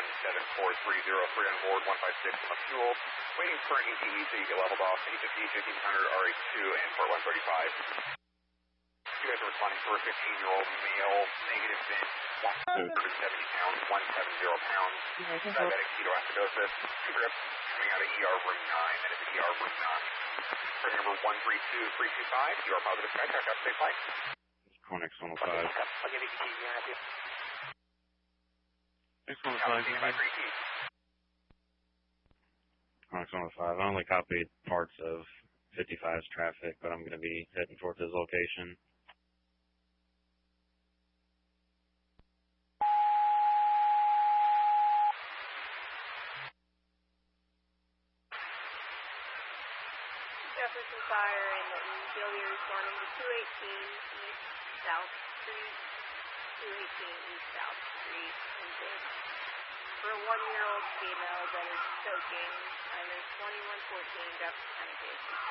74303 on board, 156 on the fuel. Waiting for an ETE so you get leveled off. ATP 1500 RH2 and port 135. You guys are responding for a 15-year-old male, negative VIN, 170 pounds, 170 pounds, diabetic ketoacidosis, trip coming out of ER room 9, that is ER room 9. For number 132325, you are positive Skytrack, have a safe flight. Connex 105. I'll give you ET, you're happy. Connex 105. I only copied parts of 55's traffic, but I'm going to be heading towards his location. Jefferson Fire in the Interior responding to 218 East South Street, 218 East South Street, in bid for a 1-year-old female that is choking, and is 2114 Jefferson County Basin.